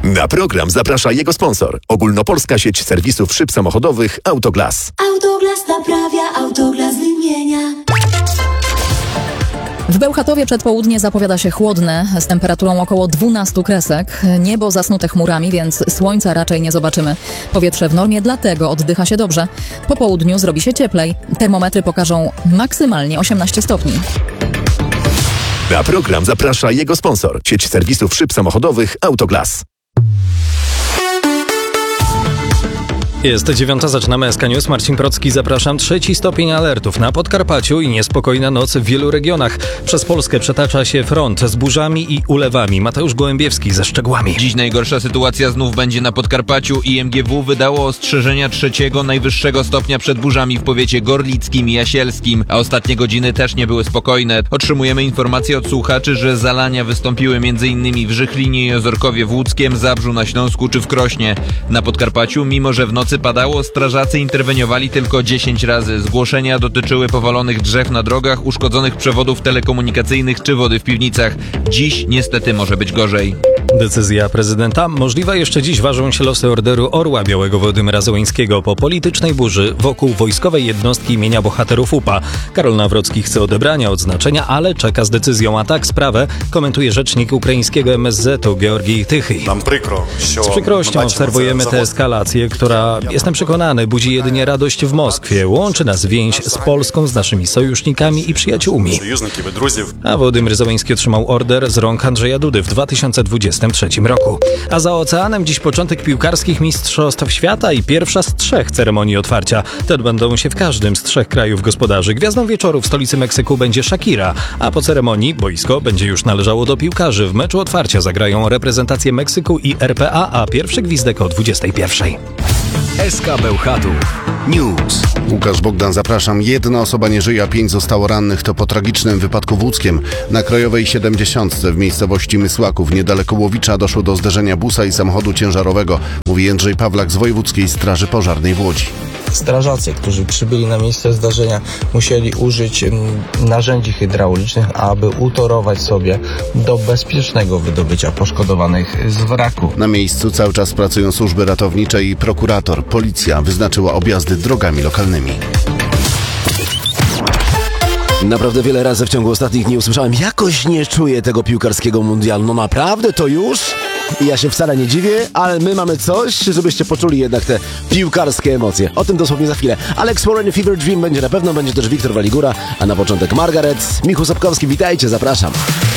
Na program zaprasza jego sponsor. Ogólnopolska sieć serwisów szyb samochodowych Autoglas. Autoglas naprawia, Autoglas wymienia. W Bełchatowie przedpołudnie zapowiada się chłodne, z temperaturą około 12 kresek. Niebo zasnute chmurami, więc słońca raczej nie zobaczymy. Powietrze w normie, dlatego oddycha się dobrze. Po południu zrobi się cieplej. Termometry pokażą maksymalnie 18 stopni. Na program zaprasza jego sponsor. Sieć serwisów szyb samochodowych Autoglas. Jest 9, zaczynamy SK News. Marcin Procki, zapraszam. 3 stopień alertów na Podkarpaciu i niespokojna noc w wielu regionach. Przez Polskę przetacza się front z burzami i ulewami. Mateusz Gołębiewski ze szczegółami. Dziś najgorsza sytuacja znów będzie na Podkarpaciu. IMGW wydało ostrzeżenia 3. najwyższego stopnia przed burzami w powiecie gorlickim i jasielskim, a ostatnie godziny też nie były spokojne. Otrzymujemy informacje od słuchaczy, że zalania wystąpiły m.in. w Żychlinie i Ozorkowie w Łódzkiem, Zabrzu na Śląsku czy w Krośnie. Na Podkarpaciu, mimo że w nocy padało, strażacy interweniowali tylko 10 razy. Zgłoszenia dotyczyły powalonych drzew na drogach, uszkodzonych przewodów telekomunikacyjnych czy wody w piwnicach. Dziś niestety może być gorzej. Decyzja prezydenta. Możliwa jeszcze dziś ważą się losy Orderu Orła Białego Władimira Zełańskiego po politycznej burzy wokół wojskowej jednostki imienia bohaterów UPA. Karol Nawrocki chce odebrania odznaczenia, ale czeka z decyzją. A tak sprawę komentuje rzecznik ukraińskiego MSZ-u Georgij Tychy. Z przykrością obserwujemy tę eskalację, która, jestem przekonany, budzi jedynie radość w Moskwie. Łączy nas więź z Polską, z naszymi sojusznikami i przyjaciółmi. A Władimir Zełański otrzymał order z rąk Andrzeja Dudy w 2023 roku. A za oceanem dziś początek piłkarskich mistrzostw świata i pierwsza z 3 ceremonii otwarcia. Te odbędą się w każdym z 3 krajów gospodarzy. Gwiazdą wieczoru w stolicy Meksyku będzie Shakira, a po ceremonii boisko będzie już należało do piłkarzy. W meczu otwarcia zagrają reprezentacje Meksyku i RPA, a pierwszy gwizdek o 21. SK Bełchatów News. Łukasz Bogdan, zapraszam. 1 osoba nie żyje, a 5 zostało rannych. To po tragicznym wypadku w Łódzkiem. Na Krajowej 70 w miejscowości Mysłaków niedaleko Łowicza doszło do zderzenia busa i samochodu ciężarowego, mówi Jędrzej Pawlak z Wojewódzkiej Straży Pożarnej w Łodzi. Strażacy, którzy przybyli na miejsce zdarzenia, musieli użyć narzędzi hydraulicznych, aby utorować sobie do bezpiecznego wydobycia poszkodowanych z wraku. Na miejscu cały czas pracują służby ratownicze i prokurator. Policja wyznaczyła objazdy drogami lokalnymi. Naprawdę wiele razy w ciągu ostatnich dni usłyszałem: jakoś nie czuję tego piłkarskiego mundialu. No naprawdę, to już? I ja się wcale nie dziwię, ale my mamy coś, żebyście poczuli jednak te piłkarskie emocje. O tym dosłownie za chwilę. Alex Warren, Fever Dream będzie na pewno, będzie też Wiktor Waligura, a na początek Margaret, Michał Sapkowski, witajcie, zapraszam.